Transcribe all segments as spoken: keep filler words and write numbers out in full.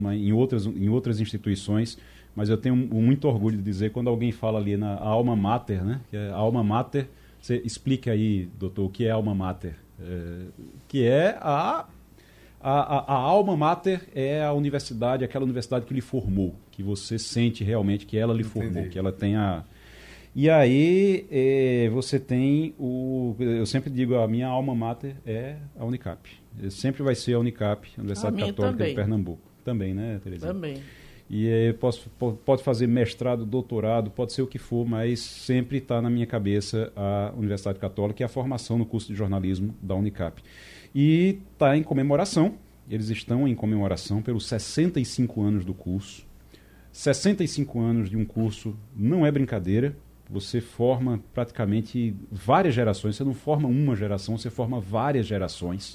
em outras, em outras instituições, mas eu tenho muito orgulho de dizer, quando alguém fala ali na alma mater, né, que é a alma mater, você explica aí, doutor, o que é alma mater, é, que é a, a, a, a alma mater é a universidade, aquela universidade que lhe formou, que você sente realmente que ela lhe Entendi. formou, que ela tem a... E aí é, você tem o... Eu sempre digo, a minha alma mater é a Unicap. Sempre vai ser a Unicap, a Universidade a Católica também. de Pernambuco. Também, né, Terezinha? Também. E é, posso, pode fazer mestrado, doutorado, pode ser o que for, mas sempre está na minha cabeça a Universidade Católica e a formação no curso de jornalismo da Unicap. E está em comemoração, eles estão em comemoração pelos sessenta e cinco anos do curso. sessenta e cinco anos de um curso não é brincadeira. Você forma praticamente várias gerações, você não forma uma geração, você forma várias gerações.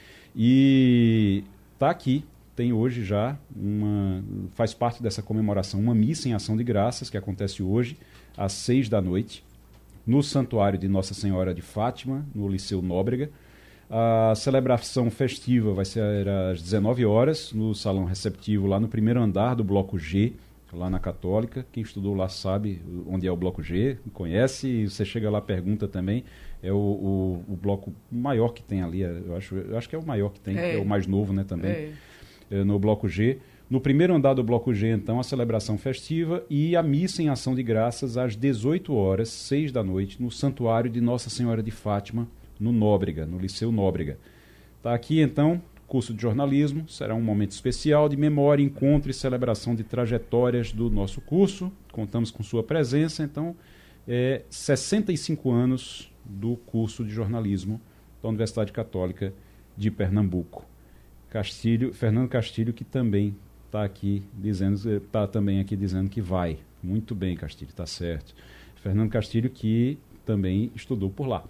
E está aqui, tem hoje já, uma, faz parte dessa comemoração, uma missa em ação de graças, que acontece hoje, às seis da noite, no Santuário de Nossa Senhora de Fátima, no Liceu Nóbrega. A celebração festiva vai ser às dezenove horas, no salão receptivo, lá no primeiro andar do Bloco G, lá na Católica. Quem estudou lá sabe onde é o Bloco G, conhece, e você chega lá, pergunta também. É o, o, o bloco maior que tem ali, eu acho, eu acho que é o maior que tem, é, é o mais novo, né, também, é. É, no Bloco G. No primeiro andar do Bloco G, então, a celebração festiva e a missa em ação de graças às dezoito horas, seis da noite, no Santuário de Nossa Senhora de Fátima, no Nóbrega, no Liceu Nóbrega. Está aqui, então, curso de jornalismo, será um momento especial de memória, encontro e celebração de trajetórias do nosso curso. Contamos com sua presença, então, é, sessenta e cinco anos do curso de jornalismo da Universidade Católica de Pernambuco. Castilho, Fernando Castilho, que também está aqui dizendo, está também aqui dizendo que vai. Muito bem, Castilho, está certo. Fernando Castilho, que também estudou por lá.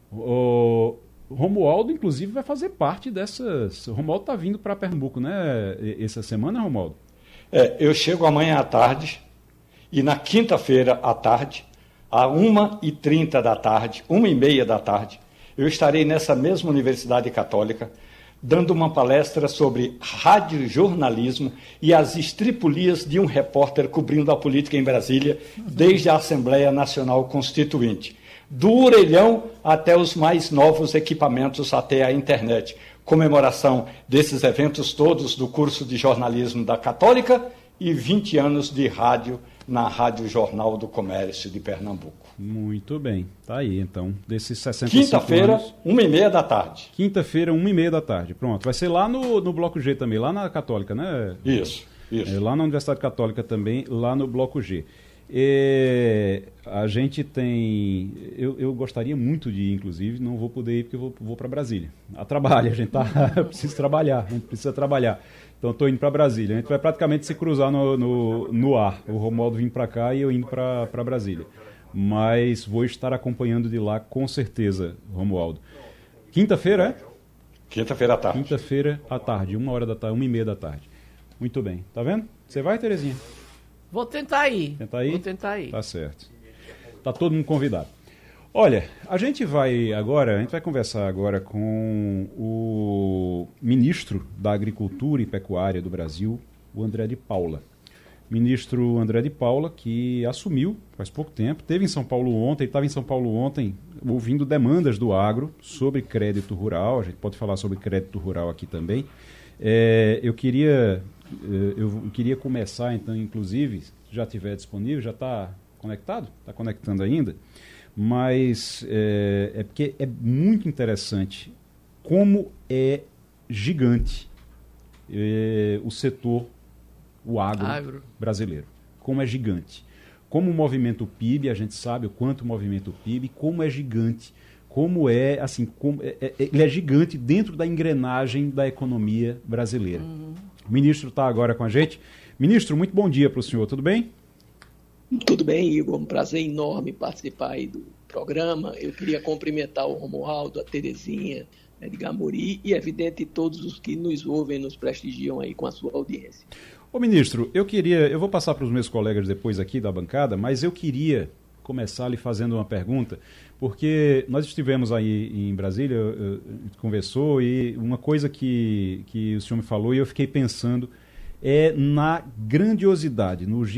O Romualdo, inclusive, vai fazer parte dessas. O Romualdo está vindo para Pernambuco, né? Essa semana, Romualdo? É, eu chego amanhã à tarde e na quinta-feira à tarde, à uma e trinta da tarde, uma e meia da tarde, eu estarei nessa mesma Universidade Católica dando uma palestra sobre radiojornalismo e as estripulias de um repórter cobrindo a política em Brasília desde a Assembleia Nacional Constituinte. Do orelhão até os mais novos equipamentos, até a internet. Comemoração desses eventos todos do curso de jornalismo da Católica e vinte anos de rádio na Rádio Jornal do Comércio de Pernambuco. Muito bem, tá aí então, desses sessenta e cinco Quinta-feira, anos... uma e meia da tarde. Quinta-feira, uma e meia da tarde, pronto. Vai ser lá no, no Bloco G também, lá na Católica, né? Isso, isso. É, lá na Universidade Católica também, lá no Bloco G. E a gente tem... Eu, eu gostaria muito de ir, inclusive, não vou poder ir porque eu vou, vou para Brasília. A trabalho, a gente tá, precisa trabalhar, a gente precisa trabalhar. Então, estou indo para Brasília. A gente vai praticamente se cruzar no, no, no ar. O Romualdo vindo para cá e eu indo para Brasília. Mas vou estar acompanhando de lá, com certeza, Romualdo. Quinta-feira, é? Quinta-feira à tarde. Quinta-feira à tarde, uma hora da tarde, uma e meia da tarde. Muito bem. Tá vendo? Você vai, Terezinha? Vou tentar ir. Tentar ir? Vou tentar ir. Tá certo. Tá todo mundo convidado. Olha, a gente vai agora, a gente vai conversar agora com o ministro da Agricultura e Pecuária do Brasil, o André de Paula. Ministro André de Paula, que assumiu faz pouco tempo, esteve em São Paulo ontem, estava em São Paulo ontem ouvindo demandas do agro sobre crédito rural. A gente pode falar sobre crédito rural aqui também. É, eu queria eu queria começar, então, inclusive, se já estiver disponível, já está conectado? Está conectando ainda? Mas é, é porque é muito interessante como é gigante é, o setor, o agro, agro brasileiro. Como é gigante. Como movimenta o P I B, a gente sabe o quanto movimenta o P I B, como é gigante, como é, assim, como é, é, ele é gigante dentro da engrenagem da economia brasileira. Uhum. O ministro está agora com a gente. Ministro, muito bom dia para o senhor, tudo bem? Tudo bem, Igor. Um prazer enorme participar aí do programa. Eu queria cumprimentar o Romualdo, a Terezinha, Edgar Mori e, evidente, todos os que nos ouvem, nos prestigiam aí com a sua audiência. Ô, ministro, eu queria, eu vou passar para os meus colegas depois aqui da bancada, mas eu queria começar lhe fazendo uma pergunta, porque nós estivemos aí em Brasília, eu, eu, conversou, e uma coisa que, que o senhor me falou e eu fiquei pensando é na grandiosidade, no